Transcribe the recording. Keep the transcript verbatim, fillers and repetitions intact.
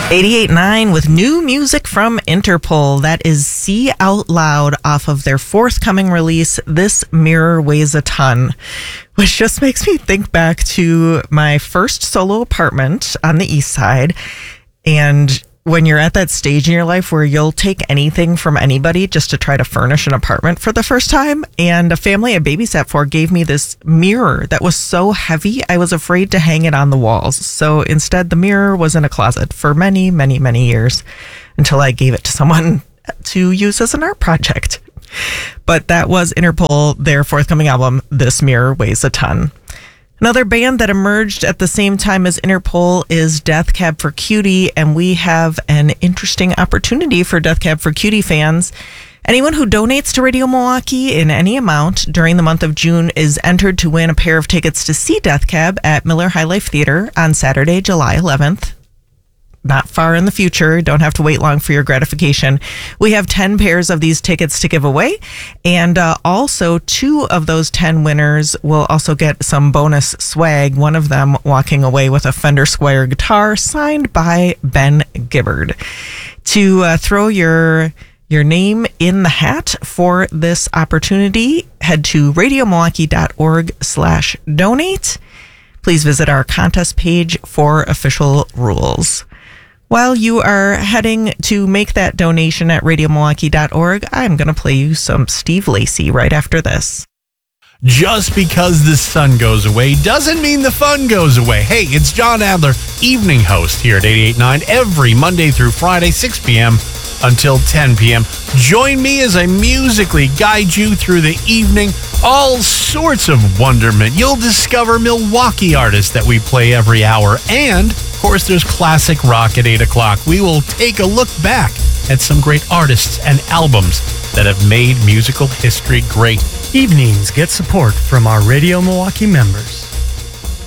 eighty-eight point nine with new music from Interpol. That is See Out Loud off of their forthcoming release, This Mirror Weighs a Ton, which just makes me think back to my first solo apartment on the east side. And when you're at that stage in your life where you'll take anything from anybody just to try to furnish an apartment for the first time. And a family I babysat for gave me this mirror that was so heavy, I was afraid to hang it on the walls. So instead, the mirror was in a closet for many, many, many years until I gave it to someone to use as an art project. But that was Interpol, their forthcoming album, This Mirror Weighs a Ton. Another band that emerged at the same time as Interpol is Death Cab for Cutie, and we have an interesting opportunity for Death Cab for Cutie fans. Anyone who donates to Radio Milwaukee in any amount during the month of June is entered to win a pair of tickets to see Death Cab at Miller High Life Theater on Saturday, July eleventh. Not far in the future. Don't have to wait long for your gratification. We have ten pairs of these tickets to give away. And uh, also, two of those ten winners will also get some bonus swag. One of them walking away with a Fender Squier guitar signed by Ben Gibbard. To uh, throw your your name in the hat for this opportunity, head to radiomilwaukee.org slash donate. Please visit our contest page for official rules. While you are heading to make that donation at radio milwaukee dot org, I'm going to play you some Steve Lacy right after this. Just because the sun goes away doesn't mean the fun goes away. Hey, it's John Adler, evening host here at eighty-eight point nine every Monday through Friday, six p.m. until ten p.m. Join me as I musically guide you through the evening. All sorts of wonderment. You'll discover Milwaukee artists that we play every hour. And, of course, there's classic rock at eight o'clock. We will take a look back at some great artists and albums that have made musical history great. Evenings get support from our Radio Milwaukee members.